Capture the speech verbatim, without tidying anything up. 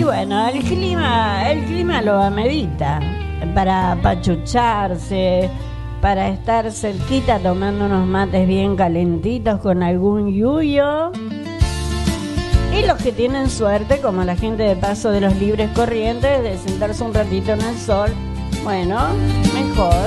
bueno, el clima, el clima lo amerita para pachucharse, para estar cerquita tomando unos mates bien calentitos con algún yuyo. Y los que tienen suerte, como la gente de Paso de los Libres Corrientes, de sentarse un ratito en el sol, bueno, mejor.